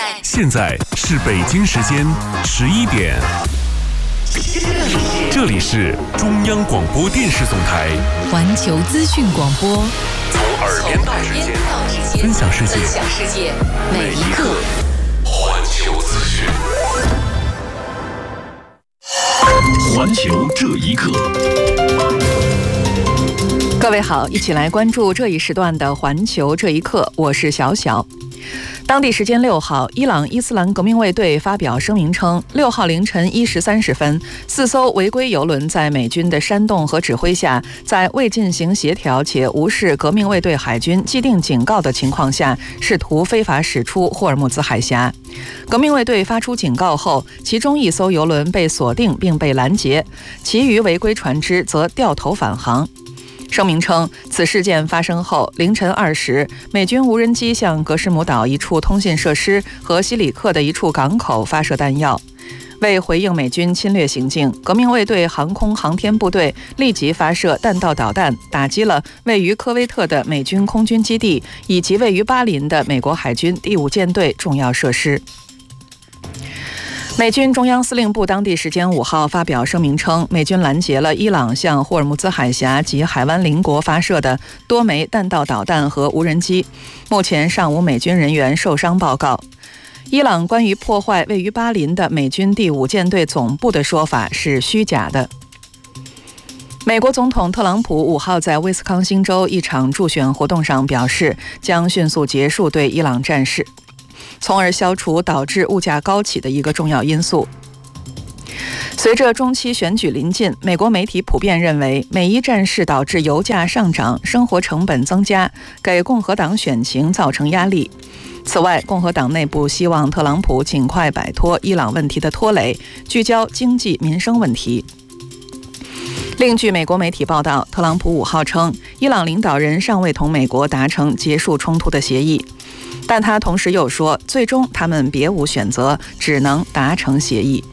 现在是北京时间11点，这里是中央广播电视总台环球资讯广播， 从耳边到指尖，分享世界，每一刻环球资讯。环球这一刻。 各位好，一起来关注这一时段的环球这一刻，我是小小。当地时间6号，伊朗伊斯兰革命卫队发表声明称，6号凌晨1时30分，4艘违规油轮在美军的煽动和指挥下，在未进行协调且无视革命卫队海军既定警告的情况下，试图非法驶出霍尔木兹海峡。革命卫队发出警告后，其中1艘油轮被锁定并被拦截，其余违规船只则掉头返航。声明称，此事件发生后，凌晨2时，美军无人机向格什姆岛一处通信设施和西里克的一处港口发射弹药。为回应美军侵略行径，革命卫队航空航天部队立即发射弹道导弹，打击了位于科威特的美军空军基地以及位于巴林的美国海军第5舰队重要设施。美军中央司令部当地时间5号发表声明称，美军拦截了伊朗向霍尔木兹海峡及海湾邻国发射的多枚弹道导弹和无人机，目前尚无美军人员受伤报告。伊朗关于破坏位于巴林的美军第5舰队总部的说法是虚假的。美国总统特朗普5号在威斯康星州一场助选活动上表示，将迅速结束对伊朗战事，从而消除导致物价高企的一个重要因素。随着中期选举临近，美国媒体普遍认为，美伊战事导致油价上涨、生活成本增加，给共和党选情造成压力。此外，共和党内部希望特朗普尽快摆脱伊朗问题的拖累，聚焦经济民生问题。另据美国媒体报道，特朗普5号称，伊朗领导人尚未同美国达成结束冲突的协议，但他同时又说，最终他们别无选择，只能达成协议。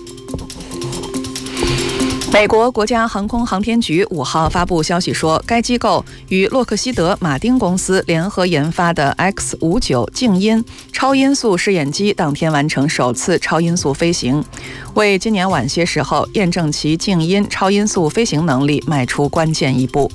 美国国家航空航天局5号发布消息说，该机构与洛克希德马丁公司联合研发的 X-59静音超音速试验机当天完成首次超音速飞行，为今年晚些时候验证其静音超音速飞行能力迈出关键一步。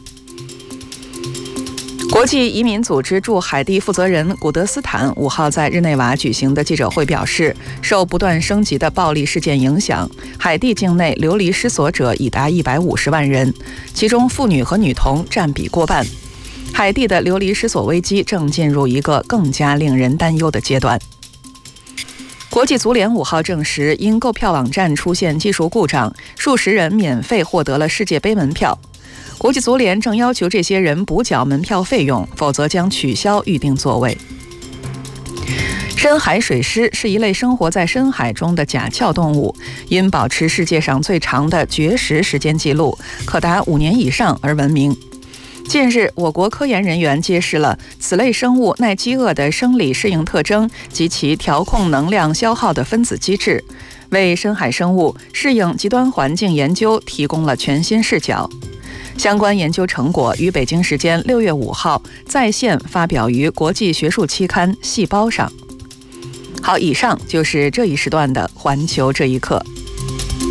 国际移民组织驻海地负责人古德斯坦5号在日内瓦举行的记者会表示，受不断升级的暴力事件影响，海地境内流离失所者已达150万人，其中妇女和女童占比过半。海地的流离失所危机正进入一个更加令人担忧的阶段。国际足联5号证实，因购票网站出现技术故障，数十人免费获得了世界杯门票。国际足联正要求这些人补缴门票费用，否则将取消预定座位。深海水狮是一类生活在深海中的甲壳动物，因保持世界上最长的绝食时间记录，可达5年以上而闻名。近日，我国科研人员揭示了此类生物耐饥饿的生理适应特征及其调控能量消耗的分子机制，为深海生物适应极端环境研究提供了全新视角。相关研究成果于北京时间6月5号在线发表于国际学术期刊《细胞》上。好，以上就是这一时段的环球这一刻。